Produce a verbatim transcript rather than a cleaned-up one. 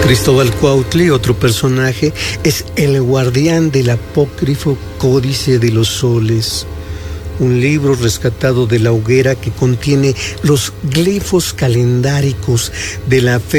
Cristóbal Cuautli, otro personaje, es el guardián del apócrifo Códice de los Soles, un libro rescatado de la hoguera que contiene los glifos calendáricos de la fe